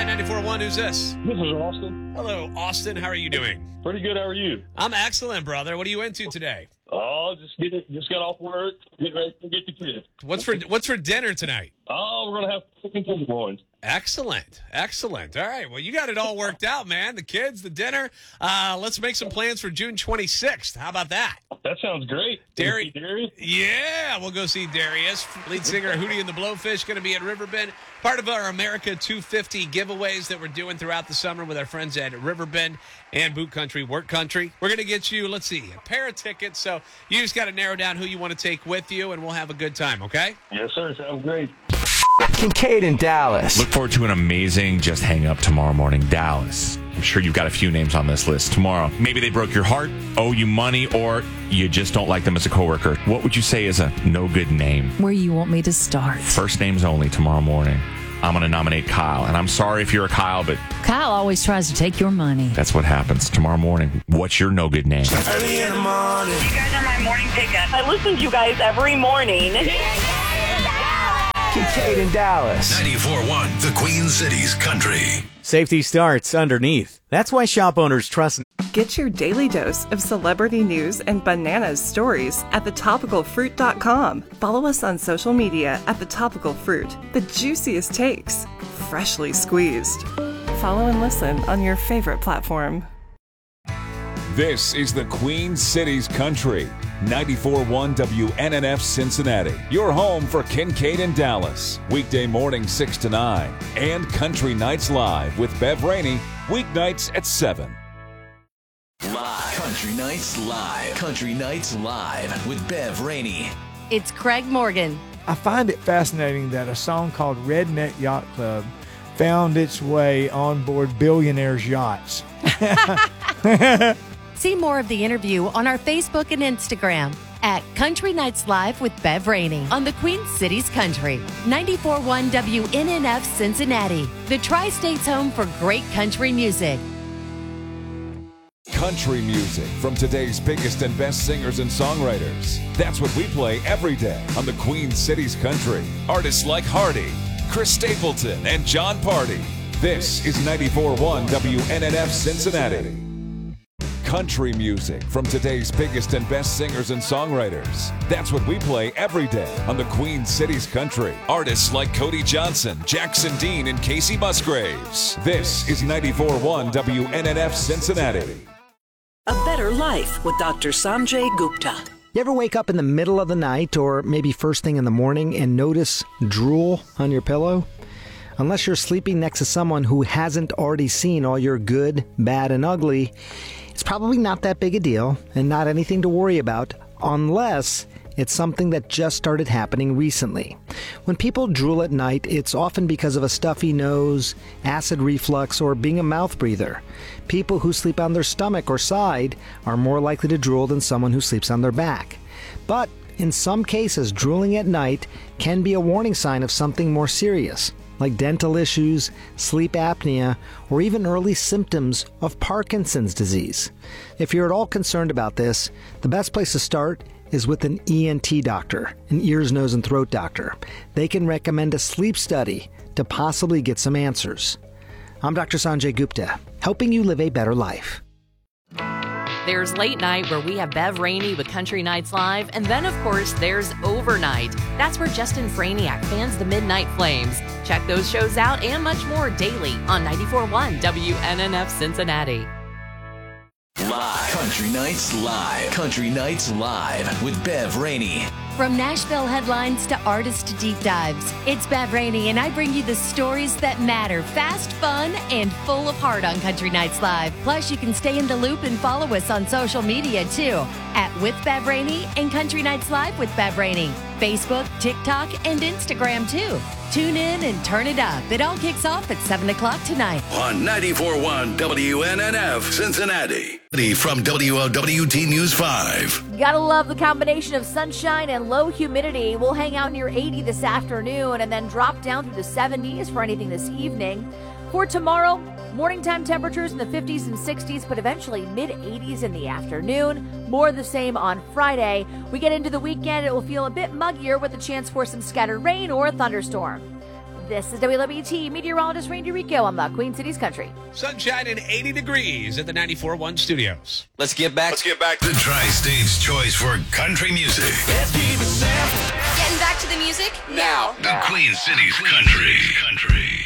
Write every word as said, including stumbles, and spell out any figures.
Hi, ninety-four point one. Who's this? This is Austin. Hello, Austin. How are you doing? Pretty good. How are you? I'm excellent, brother. What are you into today? Oh, just get it. Just got off work. Get ready to get the kids. What's for What's for dinner tonight? Oh, we're gonna have chicken tenderloins. Excellent. Excellent. All right. Well, you got it all worked out, man. The kids, the dinner. Uh, let's make some plans for June twenty-sixth. How about that? That sounds great. Dari- Darius? Yeah, we'll go see Darius. Lead singer Hootie and the Blowfish going to be at Riverbend. Part of our America two fifty giveaways that we're doing throughout the summer with our friends at Riverbend and Boot Country, Work Country. We're going to get you, let's see, a pair of tickets. So you just got to narrow down who you want to take with you, and we'll have a good time, okay? Yes, sir. Sounds great. Kincaid in Dallas. Look forward to an amazing Just Hang Up tomorrow morning. Dallas. I'm sure you've got a few names on this list tomorrow. Maybe they broke your heart, owe you money, or you just don't like them as a coworker. What would you say is a no good name? Where you want me to start? First names only tomorrow morning. I'm going to nominate Kyle. And I'm sorry if you're a Kyle, but Kyle always tries to take your money. that's what happens tomorrow morning. What's your no good name? Early in the morning. You guys are my morning pickup. I listen to you guys every morning. Kincaid in Dallas. ninety-four point one, the Queen City's country. Safety starts underneath. That's why shop owners trust. Get your daily dose of celebrity news and bananas stories at the topical fruit dot com. Follow us on social media at The Topical Fruit. The juiciest takes, freshly squeezed. Follow and listen on your favorite platform. This is the Queen City's country. ninety-four point one W N N F Cincinnati. Your home for Kincaid and Dallas. Weekday morning six to nine. And Country Nights Live with Bev Rainey. Weeknights at seven. Live. Country Nights Live. Country Nights Live with Bev Rainey. It's Craig Morgan. I find it fascinating that a song called Redneck Yacht Club found its way on board billionaires' yachts. See more of the interview on our Facebook and Instagram at Country Nights Live with Bev Rainey on the Queen City's Country. ninety-four point one W N N F Cincinnati, the Tri-State's home for great country music. Country music from today's biggest and best singers and songwriters. That's what we play every day on the Queen City's country. Artists like Hardy, Chris Stapleton, and John Party. This is ninety-four point one W N N F Cincinnati. Country music from today's biggest and best singers and songwriters. That's what we play every day on the Queen City's country. Artists like Cody Johnson, Jackson Dean, and Casey Musgraves. This is ninety-four point one W N N F Cincinnati. A Better Life with Doctor Sanjay Gupta. You ever wake up in the middle of the night or maybe first thing in the morning and notice drool on your pillow? Unless you're sleeping next to someone who hasn't already seen all your good, bad, and ugly, it's probably not that big a deal and not anything to worry about unless it's something that just started happening recently. When people drool at night, it's often because of a stuffy nose, acid reflux, or being a mouth breather. People who sleep on their stomach or side are more likely to drool than someone who sleeps on their back. But in some cases, drooling at night can be a warning sign of something more serious, like dental issues, sleep apnea, or even early symptoms of Parkinson's disease. If you're at all concerned about this, the best place to start is with an E N T doctor, an ears, nose, and throat doctor. They can recommend a sleep study to possibly get some answers. I'm Doctor Sanjay Gupta, helping you live a better life. There's Late Night, where we have Bev Rainey with Country Nights Live. And then, of course, there's Overnight. That's where Justin Franiak fans the Midnight Flames. Check those shows out and much more daily on ninety-four point one W N N F Cincinnati. Live. Country Nights Live. Country Nights Live with Bev Rainey. From Nashville headlines to artist deep dives, it's Bev Rainey, and I bring you the stories that matter. Fast, fun, and full of heart on Country Nights Live. Plus, you can stay in the loop and follow us on social media, too, at With Bev Rainey and Country Nights Live with Bev Rainey. Facebook, TikTok, and Instagram, too. Tune in and turn it up. It all kicks off at seven o'clock tonight. On ninety-four point one W N N F Cincinnati. From W L W T News five. Gotta love the combination of sunshine and low humidity. We'll hang out near eighty this afternoon and then drop down through the seventies for anything this evening. For tomorrow, morning time temperatures in the fifties and sixties, but eventually mid eighties in the afternoon. More the same on Friday. We get into the weekend, it will feel a bit muggier with a chance for some scattered rain or a thunderstorm. This is W L B T meteorologist Randy Rico on the Queen Cities Country. Sunshine and eighty degrees at the ninety-four point one studios. Let's get back. Let's get back to the Tri-State's choice for country music. Let's keep it simple. Getting back to the music now. The Queen Cities Country. Country.